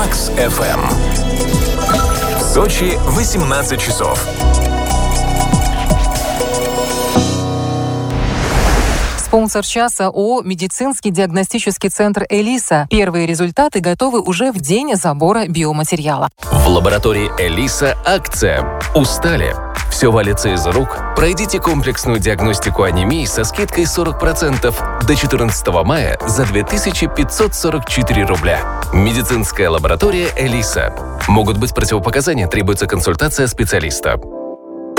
Макс ФМ. В Сочи 18 часов. Спонсор часа ООО «Медицинский диагностический центр Элиса». Первые результаты готовы уже в день забора биоматериала. В лаборатории Элиса акция. Устали? Все валится из рук? Пройдите комплексную диагностику анемии со скидкой 40% до 14 мая за 2544 рубля. Медицинская лаборатория Элиса. Могут быть противопоказания, требуется консультация специалиста.